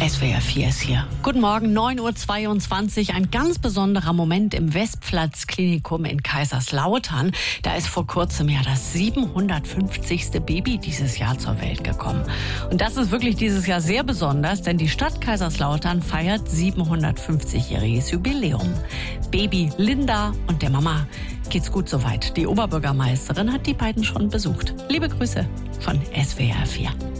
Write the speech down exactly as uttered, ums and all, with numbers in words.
S W R vier ist hier. Guten Morgen, neun Uhr zweiundzwanzig. Ein ganz besonderer Moment im Westplatz-Klinikum in Kaiserslautern. Da ist vor kurzem ja das siebenhundertfünfzigste Baby dieses Jahr zur Welt gekommen. Und das ist wirklich dieses Jahr sehr besonders, denn die Stadt Kaiserslautern feiert siebenhundertfünfzigjähriges Jubiläum. Baby Linda und der Mama geht's gut soweit. Die Oberbürgermeisterin hat die beiden schon besucht. Liebe Grüße von S W R vier.